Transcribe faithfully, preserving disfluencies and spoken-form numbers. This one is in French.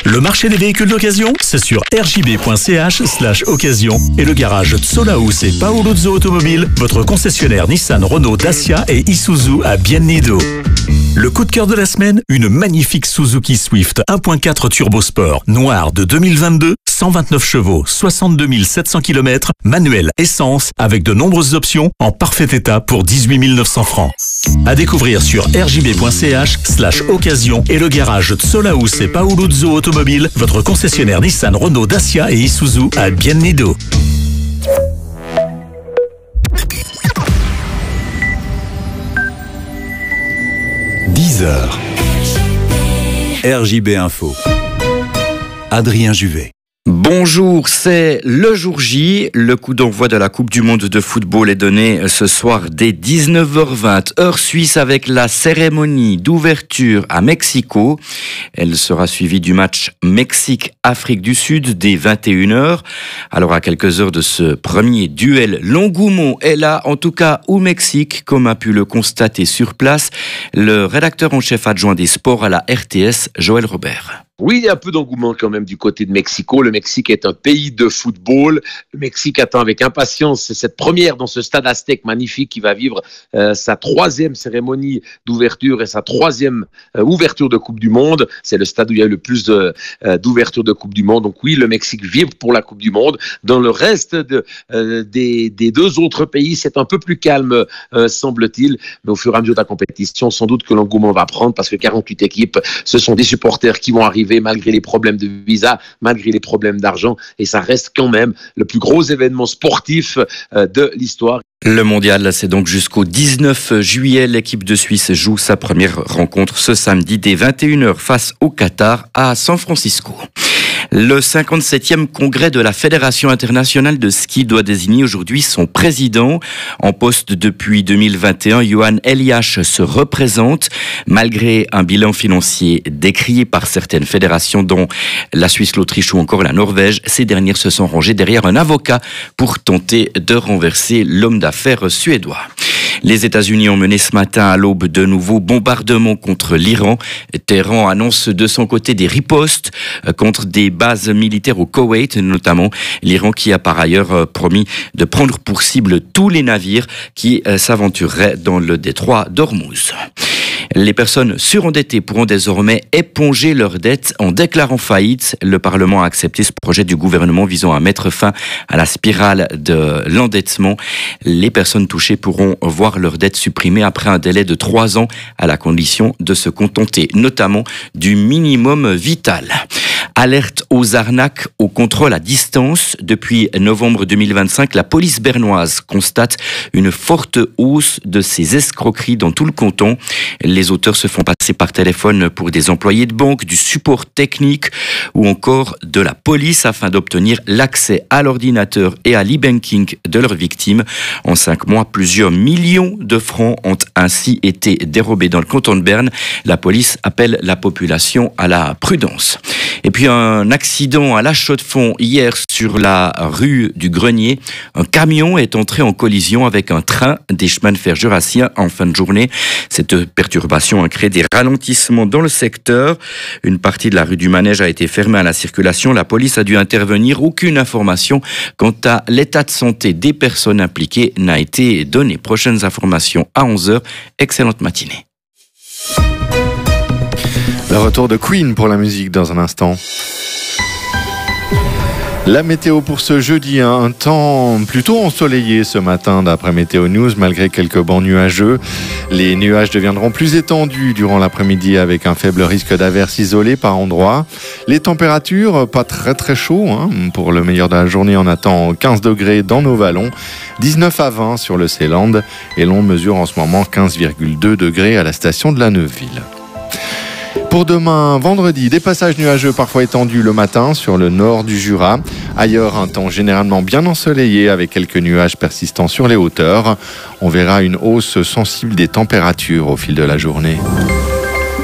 Le marché des véhicules d'occasion, c'est sur r j b point c h slash occasion et le garage Tsolaus et Paoluzzo Automobile, votre concessionnaire Nissan, Renault, Dacia et Isuzu à Biennido. Le coup de cœur de la semaine, une magnifique Suzuki Swift un point quatre Turbo Sport, noire de deux mille vingt-deux, cent vingt-neuf chevaux, soixante-deux mille sept cents kilomètres, manuel essence, avec de nombreuses options, en parfait état pour dix-huit mille neuf cents francs. À découvrir sur r j b point c h slash occasion et le garage Tsolaus et Paoluzzo Automobile, votre concessionnaire Nissan, Renault, Dacia et Isuzu à Biennido. dix heures. R J B Info. Adrien Juvet. Bonjour, c'est le jour J. Le coup d'envoi de la Coupe du Monde de football est donné ce soir dès dix-neuf heures vingt, heure suisse, avec la cérémonie d'ouverture à Mexico. Elle sera suivie du match Mexique-Afrique du Sud dès vingt et une heures. Alors à quelques heures de ce premier duel, l'engouement est là, en tout cas au Mexique, comme a pu le constater sur place le rédacteur en chef adjoint des sports à la R T S, Joël Robert. Oui, il y a un peu d'engouement quand même du côté de Mexico. Le Mexique est un pays de football. Le Mexique attend avec impatience cette première dans ce stade aztèque magnifique qui va vivre euh, sa troisième cérémonie d'ouverture et sa troisième euh, ouverture de Coupe du Monde. C'est le stade où il y a eu le plus de, euh, d'ouverture de Coupe du Monde. Donc oui, le Mexique vibre pour la Coupe du Monde. Dans le reste de, euh, des, des deux autres pays, c'est un peu plus calme, euh, semble-t-il. Mais au fur et à mesure de la compétition, sans doute que l'engouement va prendre parce que quarante-huit équipes, ce sont des supporters qui vont arriver malgré les problèmes de visa, malgré les problèmes d'argent, et ça reste quand même le plus gros événement sportif de l'histoire. Le mondial, c'est donc jusqu'au dix-neuf juillet. L'équipe de Suisse joue sa première rencontre ce samedi dès vingt et une heures face au Qatar à San Francisco. Le cinquante-septième congrès de la Fédération internationale de ski doit désigner aujourd'hui son président. En poste depuis deux mille vingt et un, Johan Eliasch se représente. Malgré un bilan financier décrié par certaines fédérations, dont la Suisse, l'Autriche ou encore la Norvège, ces dernières se sont rangées derrière un avocat pour tenter de renverser l'homme d'affaires suédois. Les États-Unis ont mené ce matin à l'aube de nouveaux bombardements contre l'Iran. Téhéran annonce de son côté des ripostes contre des bases militaires au Koweït, notamment. L'Iran qui a par ailleurs promis de prendre pour cible tous les navires qui s'aventureraient dans le détroit d'Ormuz. Les personnes surendettées pourront désormais éponger leurs dettes en déclarant faillite. Le Parlement a accepté ce projet du gouvernement visant à mettre fin à la spirale de l'endettement. Les personnes touchées pourront voir leurs dettes supprimées après un délai de trois ans à la condition de se contenter notamment du minimum vital. Alerte aux arnaques au contrôle à distance. Depuis novembre deux mille vingt-cinq, la police bernoise constate une forte hausse de ces escroqueries dans tout le canton. Les auteurs se font passer par téléphone pour des employés de banque, du support technique ou encore de la police afin d'obtenir l'accès à l'ordinateur et à l'e-banking de leurs victimes. En cinq mois, plusieurs millions de francs ont ainsi été dérobés dans le canton de Berne. La police appelle la population à la prudence. Et puis un accident à La Chaux-de-Fonds hier sur la rue du Grenier. Un camion est entré en collision avec un train des chemins de fer jurassiens en fin de journée. Cette perturbation a créé des ralentissements dans le secteur. Une partie de la rue du Manège a été fermée à la circulation. La police a dû intervenir. Aucune information quant à l'état de santé des personnes impliquées n'a été donnée. Prochaines informations à onze heures. Excellente matinée. Le retour de Queen pour la musique dans un instant. La météo pour ce jeudi, hein, un temps plutôt ensoleillé ce matin d'après Météo News, malgré quelques bancs nuageux. Les nuages deviendront plus étendus durant l'après-midi avec un faible risque d'averses isolées par endroits. Les températures, pas très très chaud. Hein. Pour le meilleur de la journée, on attend quinze degrés dans nos vallons, dix-neuf à vingt sur le Seeland et l'on mesure en ce moment quinze virgule deux degrés à la station de la Neuville. Pour demain, vendredi, des passages nuageux parfois étendus le matin sur le nord du Jura. Ailleurs, un temps généralement bien ensoleillé avec quelques nuages persistants sur les hauteurs. On verra une hausse sensible des températures au fil de la journée.